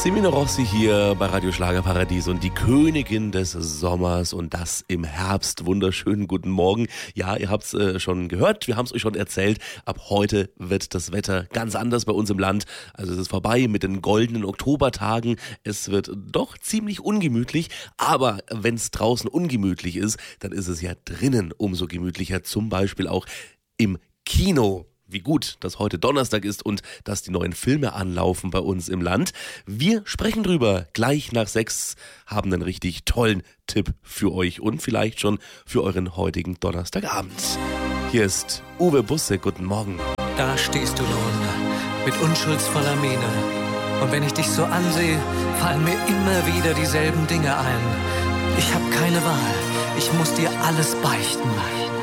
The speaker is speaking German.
Semino Rossi hier bei Radio Schlagerparadies und die Königin des Sommers und das im Herbst. Wunderschönen guten Morgen. Ja, ihr habt es schon gehört, wir haben es euch schon erzählt. Ab heute wird das Wetter ganz anders bei uns im Land. Also es ist vorbei mit den goldenen Oktobertagen. Es wird doch ziemlich ungemütlich, aber wenn es draußen ungemütlich ist, dann ist es ja drinnen umso gemütlicher. Zum Beispiel auch im Kino. Wie gut, dass heute Donnerstag ist und dass die neuen Filme anlaufen bei uns im Land. Wir sprechen drüber. Gleich nach 6 haben einen richtig tollen Tipp für euch und vielleicht schon für euren heutigen Donnerstagabend. Hier ist Uwe Busse. Guten Morgen. Da stehst du nun mit unschuldsvoller Miene. Und wenn ich dich so ansehe, fallen mir immer wieder dieselben Dinge ein. Ich hab keine Wahl. Ich muss dir alles beichten.